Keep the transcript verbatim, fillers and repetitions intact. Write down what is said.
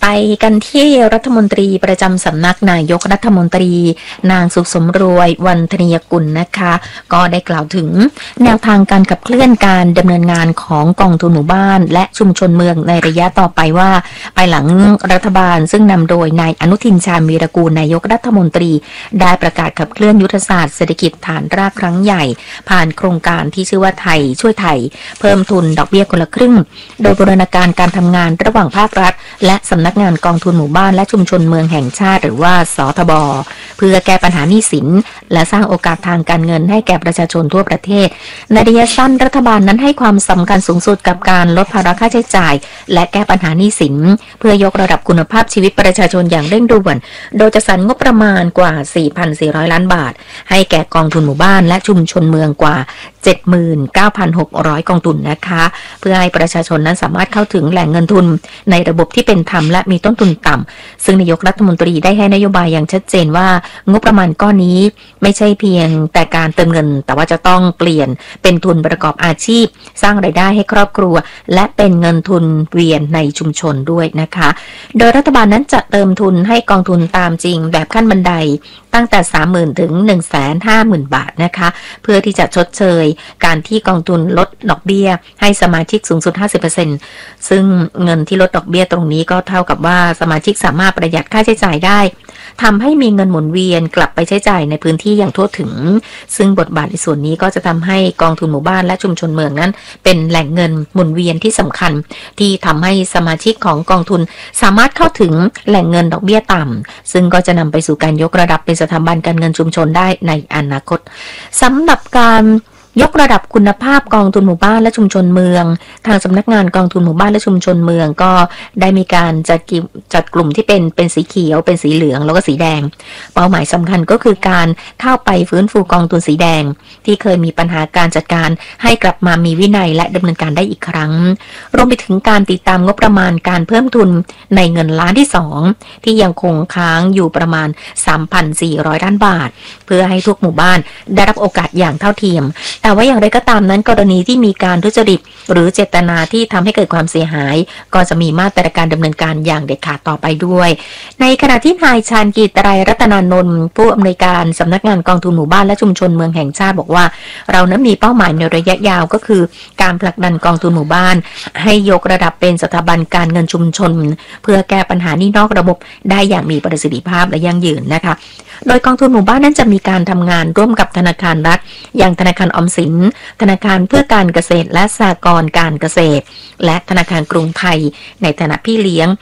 กันที่รัฐมนตรีประจำสำนักนายกรัฐมนตรีนางสุขสมรวย วรรณธนียกุลนะคะก็ได้กล่าวถึงแนวทางการขับเคลื่อนการดำเนินงานของกองทุนหมู่บ้านและชุมชนเมืองในระยะต่อไปว่าภายหลังรัฐบาลซึ่งนำโดยนายอนุทินชาญวีรกูลนายกรัฐมนตรีได้ประกาศขับเคลื่อนยุทธศาสตร์เศรษฐกิจฐานรากครั้งใหญ่ผ่านโครงการที่ชื่อว่าไทยช่วยไทยเพิ่มทุนดอกเบี้ยคนละครึ่งโดยบูรณาการการทำงานระหว่างภาครัฐและสำนักงานกองทุนหมู่บ้านและชุมชนเมืองแห่งชาติหรือว่าสทบเพื่อแก้ปัญหาหนี้สินและสร้างโอกาสทางการเงินให้แก่ประชาชนทั่วประเทศในระยะสั้นรัฐบาลนั้นให้ความสำคัญสูงสุดกับการลดภาระค่าใช้จ่ายและแก้ปัญหาหนี้สินเพื่อยกระดับคุณภาพชีวิตประชาชนอย่างเร่งด่วนโดยจัดสรรงบประมาณกว่า สี่พันสี่ร้อย ล้านบาทให้แก่กองทุนหมู่บ้านและชุมชนเมืองกว่า เจ็ดหมื่นเก้าพันหกร้อย กองทุนนะคะเพื่อให้ประชาชนนั้นสามารถเข้าถึงแหล่งเงินทุนในระบบที่เป็นธรรมและมีต้นทุนต่ำซึ่งนายกรัฐมนตรีได้ให้นโยบายอย่างชัดเจนว่างบประมาณก้อนนี้ไม่ใช่เพียงแต่การเติมเงินแต่ว่าจะต้องเปลี่ยนเป็นทุนประกอบอาชีพสร้างรายได้ให้ครอบครัวและเป็นเงินทุนเวียนในชุมชนด้วยนะคะโดยรัฐบาลนั้นจะเติมทุนให้กองทุนตามจริงแบบขั้นบันไดตั้งแต่ สามหมื่น ถึง หนึ่งแสนห้าหมื่น บาทนะคะเพื่อที่จะชดเชยการที่กองทุนลดดอกเบี้ยให้สมาชิกสูงสุด ห้าสิบเปอร์เซ็นต์ ซึ่งเงินที่ลดดอกเบี้ยตรงนี้ก็เท่ากับว่าสมาชิกสามารถประหยัดค่าใช้จ่ายได้ทำให้มีเงินหมุนเวียนกลับไปใช้จ่ายในพื้นที่อย่างทั่วถึงซึ่งบทบาทในส่วนนี้ก็จะทำให้กองทุนหมู่บ้านและชุมชนเมืองนั้นเป็นแหล่งเงินหมุนเวียนที่สำคัญที่ทำให้สมาชิกของกองทุนสามารถเข้าถึงแหล่งเงินดอกเบี้ยต่ำซึ่งก็จะนำไปสู่การยกระดับเป็นสถาบันการเงินชุมชนได้ในอนาคตสำหรับการยกระดับคุณภาพกองทุนหมู่บ้านและชุมชนเมืองทางสำนักงานกองทุนหมู่บ้านและชุมชนเมืองก็ได้มีการจัดจัดกลุ่มที่เป็นเป็นสีเขียวเป็นสีเหลืองแล้วก็สีแดงเป้าหมายสำคัญก็คือการเข้าไปฟื้นฟูกองทุนสีแดงที่เคยมีปัญหาการจัดการให้กลับมามีวินัยและดำเนินการได้อีกครั้งรวมไปถึงการติดตามงบประมาณการเพิ่มทุนในเงินล้านที่สองที่ยังคงค้างอยู่ประมาณ สามพันสี่ร้อย ล้านบาทเพื่อให้ทุกหมู่บ้านได้รับโอกาสอย่างเท่าเทียมแต่ว่าอย่างไรก็ตามนั้นกรณีที่มีการทุจริตหรือเจตนาที่ทำให้เกิดความเสียหายก็จะมีมาตรการดำเนินการอย่างเด็ดขาดต่อไปด้วยในขณะที่นายชาญกิจไตรรัตนานนท์ผู้อำนวยการสำนักงานกองทุนหมู่บ้านและชุมชนเมืองแห่งชาติบอกว่าเรานั้นมีเป้าหมายในระยะยาวก็คือการผลักดันกองทุนหมู่บ้านให้ยกระดับเป็นสถาบันการเงินชุมชนเพื่อแก้ปัญหานี่นอกระบบได้อย่างมีประสิทธิภาพและยั่งยืนนะคะโดยกองทุนหมู่บ้านนั้นจะมีการทำงานร่วมกับธนาคารรัฐอย่างธนาคารออมสินธนาคารเพื่อการเกษตรและสหกรณ์การเกษตรและธนาคารกรุงไทยในฐานะพี่เลี้ยง